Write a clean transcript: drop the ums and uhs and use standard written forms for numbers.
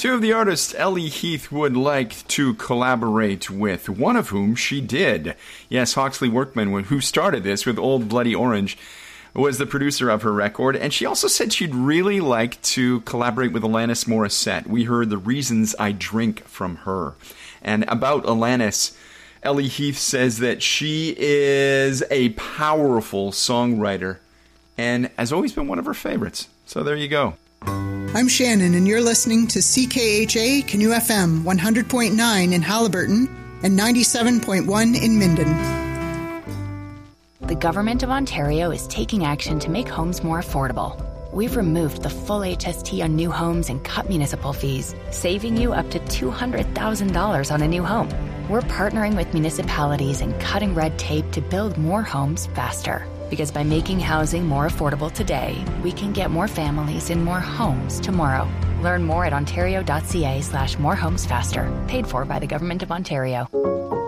Two of the artists Ellie Heath would like to collaborate with, one of whom she did. Yes, Hawksley Workman, who started this with Old Bloody Orange, was the producer of her record, and she also said she'd really like to collaborate with Alanis Morissette. We heard The Reasons I Drink from her. And about Alanis, Ellie Heath says that she is a powerful songwriter and has always been one of her favorites. So there you go. I'm Shannon, and you're listening to CKHA Canoe FM 100.9 in Halliburton and 97.1 in Minden. The Government of Ontario is taking action to make homes more affordable. We've removed the full HST on new homes and cut municipal fees, saving you up to $200,000 on a new home. We're partnering with municipalities and cutting red tape to build more homes faster. Because by making housing more affordable today, we can get more families in more homes tomorrow. Learn more at ontario.ca/morehomesfaster. Paid for by the Government of Ontario.